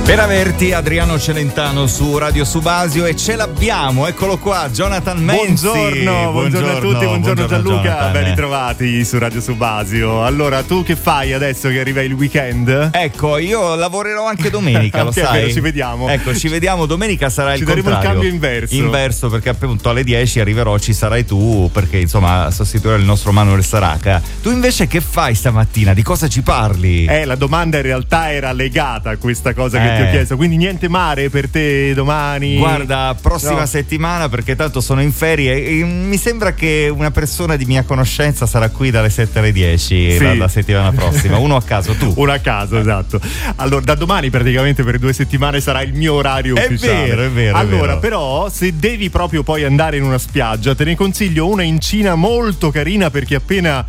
Per averti, Adriano Celentano su Radio Subasio, e ce l'abbiamo, eccolo qua, Jonathan Menzi. Buongiorno a tutti, buongiorno Gianluca, Jonathan. Ben ritrovati su Radio Subasio. Allora, tu che fai adesso che arriva il weekend? Ecco, io lavorerò anche domenica, lo sai? Vero, ci vediamo. Ecco, ci vediamo domenica, sarà ci il contrario. Ci daremo il cambio inverso, perché appunto alle 10 arriverò, ci sarai tu, perché insomma sostituire il nostro Manuel Saraca. Tu invece che fai stamattina? Di cosa ci parli? La domanda in realtà era legata a questa cosa che ti ho chiesto, quindi niente mare per te domani? Guarda, prossima settimana, perché tanto sono in ferie e mi sembra che una persona di mia conoscenza sarà qui dalle 7 alle 10 la settimana prossima. Uno a caso, tu. Uno a caso, esatto. Allora, da domani praticamente per 2 settimane sarà il mio orario ufficiale. È vero. Allora, però, se devi proprio poi andare in una spiaggia, te ne consiglio una in Cina molto carina, perché appena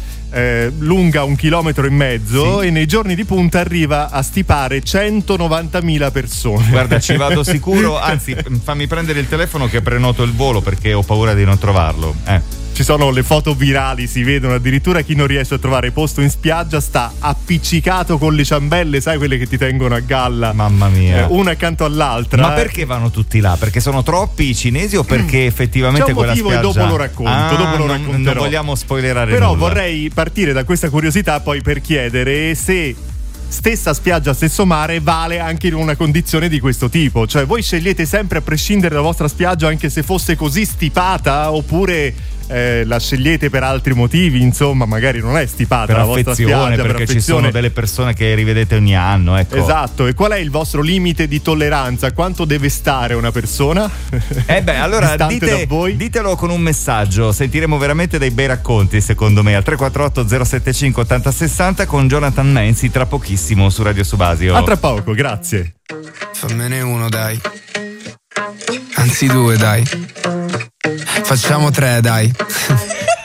lunga 1,5 chilometri, e nei giorni di punta arriva a stipare 190.000 persone. Guarda, ci vado sicuro, anzi fammi prendere il telefono che prenoto il volo, perché ho paura di non trovarlo. Ci sono le foto virali, si vedono addirittura chi non riesce a trovare posto in spiaggia sta appiccicato con le ciambelle, sai, quelle che ti tengono a galla. Mamma mia. Una accanto all'altra. Ma perché vanno tutti là? Perché sono troppi i cinesi o perché effettivamente quella spiaggia? C'è un motivo e dopo lo racconto, non vogliamo spoilerare però nulla. Vorrei partire da questa curiosità poi per chiedere se stessa spiaggia, stesso mare vale anche in una condizione di questo tipo. Cioè, voi scegliete sempre a prescindere dalla vostra spiaggia anche se fosse così stipata, oppure la scegliete per altri motivi? Insomma, magari non è stipata per la vostra spiaggia, perché ci sono delle persone che rivedete ogni anno, ecco. Esatto. E qual è il vostro limite di tolleranza? Quanto deve stare una persona? Allora ditelo con un messaggio, sentiremo veramente dei bei racconti, secondo me, al 348 075 8060 con Jonathan Menzi tra pochissimo su Radio Subasio. A tra poco, grazie. Fammene uno, dai. Anzi 2, dai. Facciamo 3, dai.